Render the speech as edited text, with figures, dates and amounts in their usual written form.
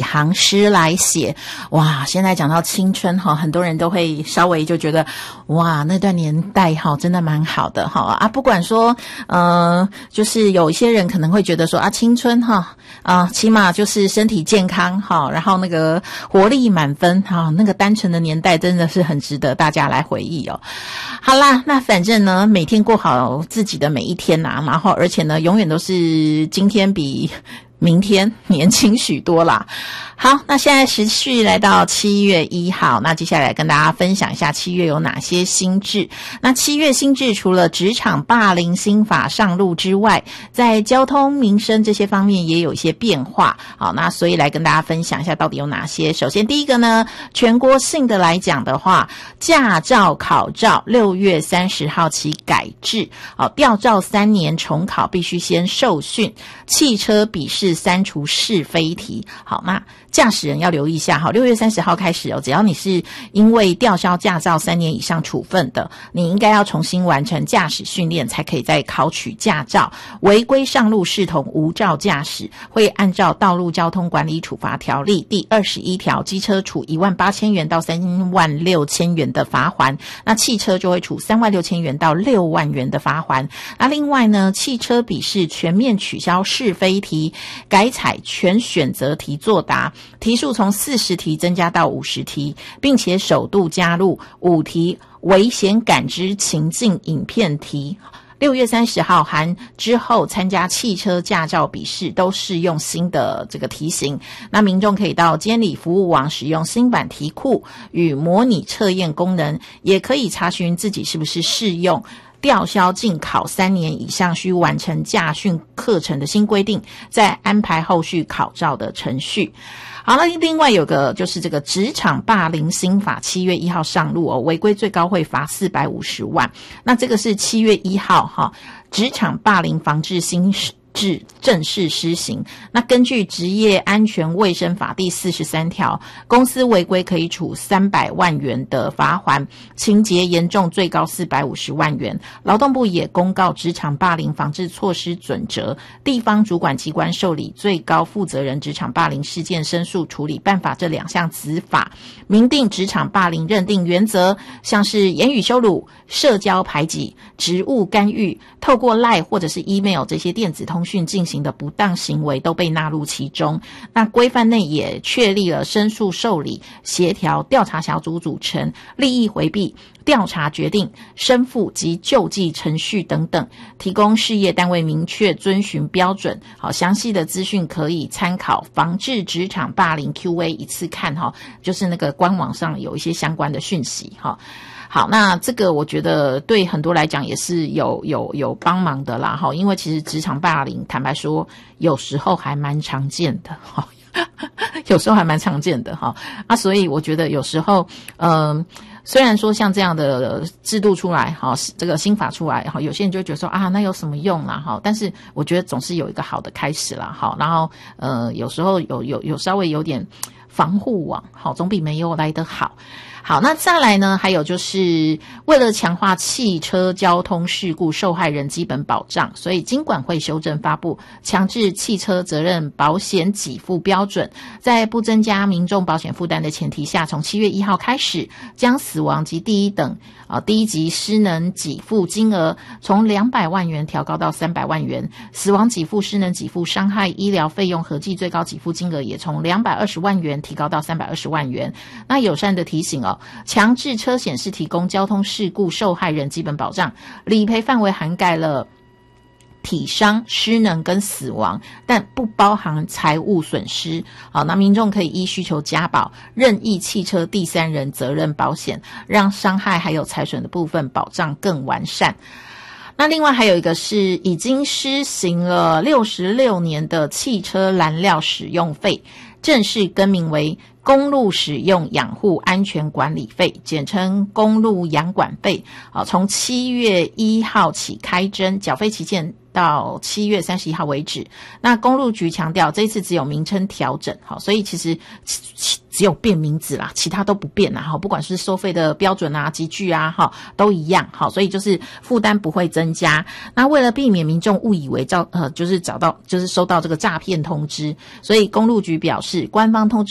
唐诗来写。哇，现在讲到青春哈，很多人都会稍微就觉得哇，那段年代哈真的蛮好的哈啊，不管说就是有一些人可能会觉得说啊，青春哈起码就是身体健康哈，然后那个活力满分哈，那个单纯的年代真的是很值得大家来回忆哦。好啦，那反正呢，每天过好自己的每一天啊，然后而且呢，永远都是今天比明天年轻许多啦。好，那现在持续来到7月1号，那接下来跟大家分享一下7月有哪些新制。那7月新制除了职场霸凌新法上路之外，在交通民生这些方面也有一些变化。好，那所以来跟大家分享一下到底有哪些。首先第一个呢，全国性的来讲的话，驾照考照6月30号起改制。好，吊照3年重考必须先受训，汽车笔试删除是非题。好，那驾驶人要留意一下哈，6月30号开始只要你是因为吊销驾照3年以上处分的，你应该要重新完成驾驶训练才可以再考取驾照。违规上路视同无照驾驶，会按照道路交通管理处罚条例第21条，机车处18000元到36000元的罚锾，那汽车就会处36000元到6万元的罚锾。那另外呢，汽车笔试全面取消是非题，改采全选择题作答，题数从40题增加到50题，并且首度加入5题危险感知情境影片题。6月30号含之后参加汽车驾照笔试都适用新的这个题型。那民众可以到监理服务网使用新版题库与模拟测验功能，也可以查询自己是不是适用吊销禁考3年以上需完成驾训课程的新规定，再安排后续考照的程序。好了，另外有个就是这个职场霸凌新法7月1号上路违规最高会罚450万。那这个是7月1号职场霸凌防治新制正式施行。那根据职业安全卫生法第43条，公司违规可以处300万元的罚锾，情节严重最高450万元。劳动部也公告职场霸凌防治措施准则，地方主管机关受理最高负责人职场霸凌事件申诉处理办法这2项子法，明定职场霸凌认定原则，像是言语羞辱、社交排挤、职务干预、透过 LINE 或者是 email 这些电子通讯进行的不当行为都被纳入其中。那规范内也确立了申诉受理、协调、调查小组组成、利益回避、调查决定、申复及救济程序等等，提供事业单位明确遵循标准。好，详细的资讯可以参考防治职场霸凌 QA 一次看就是那个官网上有一些相关的讯息好，那这个我觉得对很多来讲也是有帮忙的啦因为其实职场霸凌坦白说有时候还蛮常见的有时候还蛮常见的所以我觉得有时候虽然说像这样的制度出来这个新法出来有些人就会觉得说那有什么用啦但是我觉得总是有一个好的开始啦然后有时候有稍微有点防护网总比没有来得好。好，那再来呢，还有就是为了强化汽车交通事故受害人基本保障，所以金管会修正发布强制汽车责任保险给付标准，在不增加民众保险负担的前提下，从7月1号开始，将死亡及第一级失能给付金额从200万元调高到300万元，死亡给付、失能给付、伤害医疗费用合计最高给付金额也从220万元提高到320万元。那友善的提醒强制车险是提供交通事故受害人基本保障，理赔范围涵盖了体伤、失能跟死亡，但不包含财物损失。好，那民众可以依需求加保任意汽车第三人责任保险，让伤害还有财损的部分保障更完善。那另外还有一个是已经施行了66年的汽车燃料使用费，正式更名为公路使用养护安全管理费，简称公路养管费。从7月1号起开征，缴费期限到7月31号为止。那公路局强调这一次只有名称调整，所以其实只有变名字啦，其他都不变啦，不管是收费的标准啊、集聚啊，都一样，所以就是负担不会增加。那为了避免民众误以为就是收到这个诈骗通知，所以公路局表示，官方通知